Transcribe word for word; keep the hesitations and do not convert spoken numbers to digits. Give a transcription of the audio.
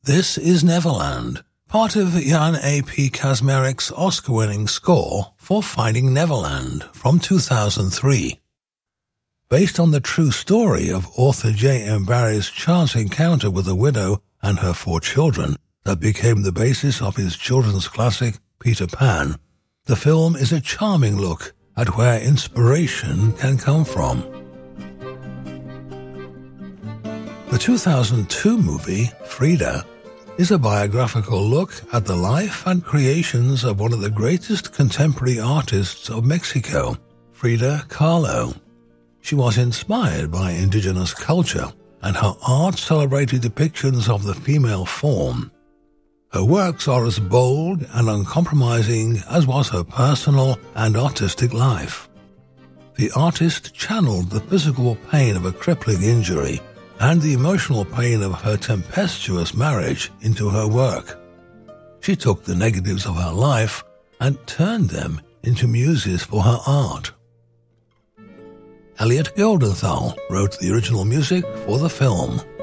This is Neverland, part of Jan A P Kaczmarek's Oscar-winning score for Finding Neverland from two thousand three. Based on the true story of author J M Barrie's chance encounter with a widow and her four children that became the basis of his children's classic Peter Pan, the film is a charming look at where inspiration can come from. The two thousand two movie, Frida, is a biographical look at the life and creations of one of the greatest contemporary artists of Mexico, Frida Kahlo. She was inspired by indigenous culture, and her art celebrated depictions of the female form. Her works are as bold and uncompromising as was her personal and artistic life. The artist channeled the physical pain of a crippling injury and the emotional pain of her tempestuous marriage into her work. She took the negatives of her life and turned them into muses for her art. Elliot Goldenthal wrote the original music for the film.